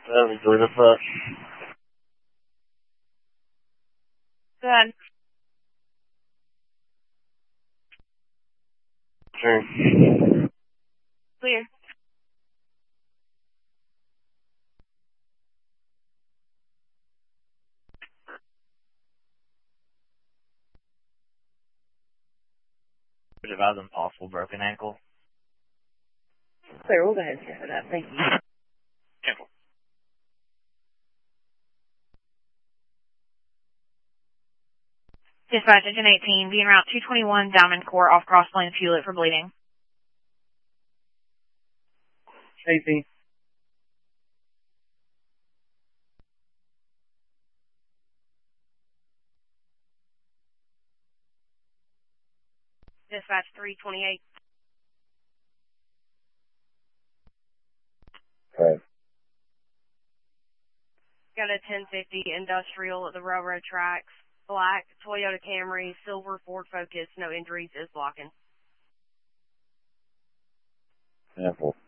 Enjoy the bus. Good. Sure. Clear. About an possible broken ankle. Clear, we'll go ahead and set it up. Thank you. Careful. Dispatch, Engine 18, being route 221, Diamond Court, off cross lane, fuel it for bleeding. 18. Dispatch 328. Right. Got a 1050 industrial at the railroad tracks. Black, Toyota Camry, silver Ford Focus, no injuries, is blocking. Careful.